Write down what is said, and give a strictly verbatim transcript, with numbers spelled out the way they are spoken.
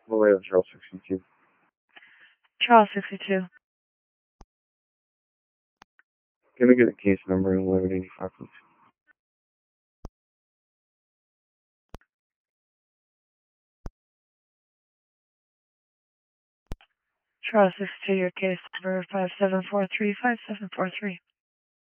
Vallejo, Charles sixty-two. Charles sixty-two. Can I get a case number in eleven eighty-five, please? Charles sixty-two, your case number five seven four three five seven four three.